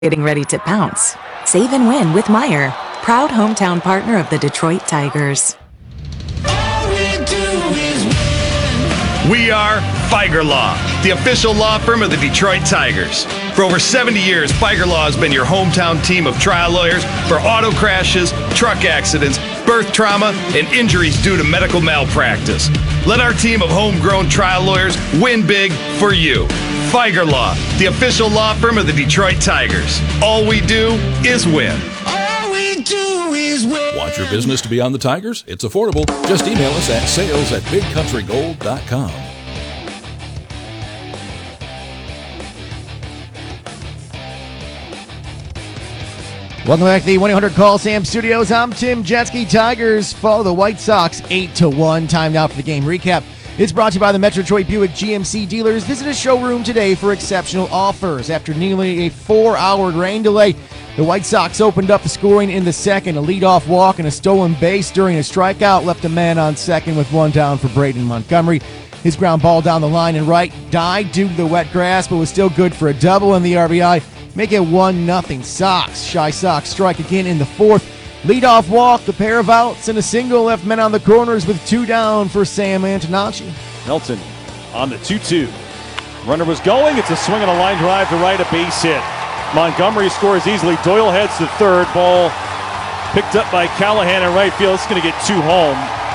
getting ready to pounce. Save and win with Meijer, proud hometown partner of the Detroit Tigers. We are Feiger Law, the official law firm of the Detroit Tigers. For over 70 years, Feiger Law has been your hometown team of trial lawyers for auto crashes, truck accidents, birth trauma, and injuries due to medical malpractice. Let our team of homegrown trial lawyers win big for you. Feiger Law, the official law firm of the Detroit Tigers. All we do is win. All we do is win. Want your business to be on the Tigers? It's affordable. Just email us at sales@bigcountrygold.com. Welcome back to the 1-800-CALL-SAM Studios. I'm Tim Jetski. Tigers follow the White Sox 8-1. Time now for the game recap. It's brought to you by the Metro Detroit Buick GMC dealers. Visit a showroom today for exceptional offers. After nearly a 4-hour rain delay, the White Sox opened up the scoring in the second. A leadoff walk and a stolen base during a strikeout left a man on second with one down for Braden Montgomery. His ground ball down the line and right died due to the wet grass, but was still good for a double in the RBI. Make it 1-0 Sox. Shy Sox strike again in the fourth. Leadoff walk, a pair of outs, and a single left men on the corners with two down for Sam Antonacci. Melton on the 2-2. Runner was going. It's a swing and a line drive to right, a base hit. Montgomery scores easily. Doyle heads to third. Ball picked up by Callahan in right field. It's going to get two home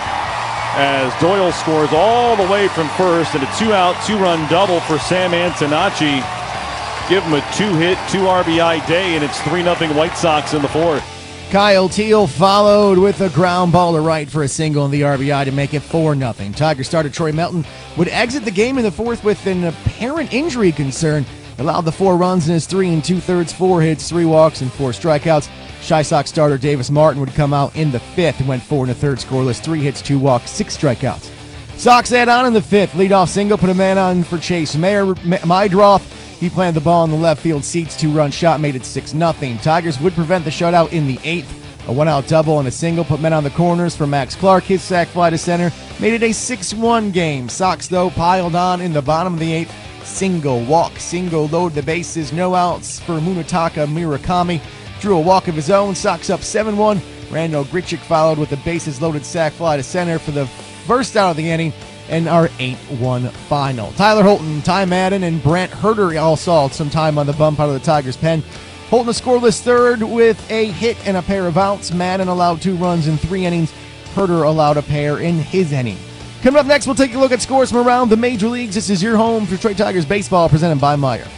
as Doyle scores all the way from first, and a 2-out, 2-run double for Sam Antonacci. Give him a 2-hit, 2 RBI day, and it's 3-0 White Sox in the fourth. Kyle Teal followed with a ground ball to right for a single in the RBI to make it 4-0. Tigers starter Troy Melton would exit the game in the fourth with an apparent injury concern. Allowed the 4 runs in his 3 2/3, 4 hits, 3 walks, and 4 strikeouts. Shy Sox starter Davis Martin would come out in the fifth and went 4 1/3 scoreless, 3 hits, 2 walks, 6 strikeouts. Sox add on in the fifth. Leadoff single put a man on for Chase Meidroth. He planted the ball in the left field seats. 2-run shot made it 6-0. Tigers would prevent the shutout in the eighth. A 1-out double and a single put men on the corners for Max Clark. His sac fly to center made it a 6-1 game. Sox, though, piled on in the bottom of the eighth. Single walk, single load the bases. No outs for Munetaka Murakami. Drew a walk of his own. Sox up 7-1. Randall Grichuk followed with the bases loaded sac fly to center for the first out of the inning. And our 8-1 final. Tyler Holton, Ty Madden, and Brent Herter all saw some time on the bump out of the Tigers' pen. Holton a scoreless third with a hit and a pair of outs. Madden allowed 2 runs in 3 innings. Herter allowed a pair in his inning. Coming up next, we'll take a look at scores from around the major leagues. This is your home for Detroit Tigers baseball, presented by Meijer.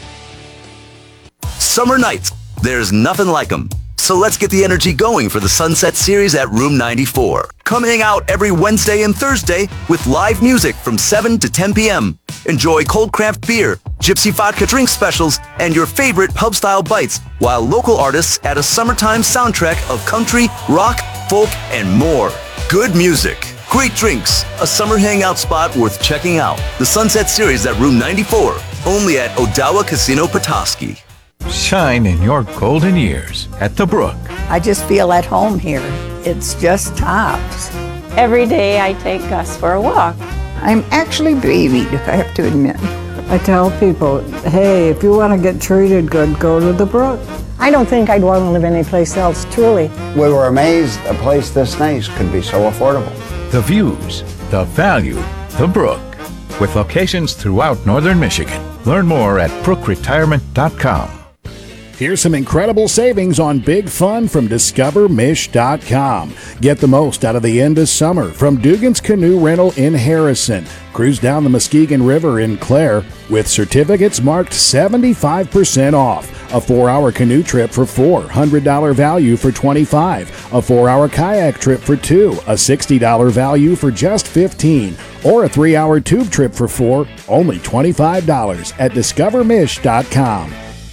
Summer nights, there's nothing like them. So let's get the energy going for the Sunset Series at Room 94. Come hang out every Wednesday and Thursday with live music from 7 to 10 p.m. Enjoy cold craft beer, gypsy vodka drink specials, and your favorite pub-style bites, while local artists add a summertime soundtrack of country, rock, folk, and more. Good music, great drinks, a summer hangout spot worth checking out. The Sunset Series at Room 94, only at Odawa Casino Petoskey. Shine in your golden years at the Brook. I just feel at home here. It's just tops. Every day I take Gus for a walk. I'm actually babied, I have to admit. I tell people, hey, if you want to get treated good, go to the Brook. I don't think I'd want to live anyplace else, truly. We were amazed a place this nice could be so affordable. The views, the value, the Brook. With locations throughout northern Michigan. Learn more at brookretirement.com. Here's some incredible savings on Big Fun from DiscoverMish.com. Get the most out of the end of summer from Dugan's Canoe Rental in Harrison. Cruise down the Muskegon River in Clare with certificates marked 75% off. A 4-hour canoe trip for $4, $100 value for $25. A 4-hour kayak trip for $2, a $60 value for just $15. Or a 3-hour tube trip for $4, only $25 at DiscoverMish.com.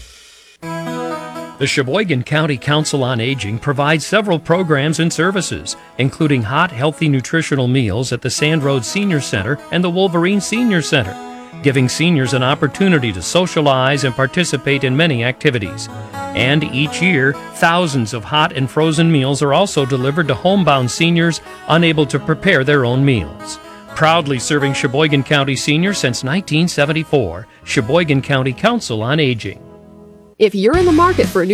The Sheboygan County Council on Aging provides several programs and services, including hot, healthy nutritional meals at the Sand Road Senior Center and the Wolverine Senior Center, giving seniors an opportunity to socialize and participate in many activities. And each year, thousands of hot and frozen meals are also delivered to homebound seniors unable to prepare their own meals. Proudly serving Sheboygan County seniors since 1974, Sheboygan County Council on Aging. If you're in the market for a new